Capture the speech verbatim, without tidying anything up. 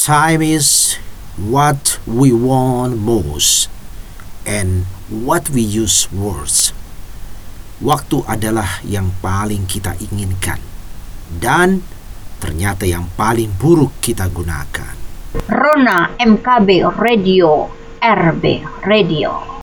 Time is what we want most and what we use worst. Waktu adalah yang paling kita inginkan dan ternyata yang paling buruk kita gunakan. Rona M K B Radio, R B Radio.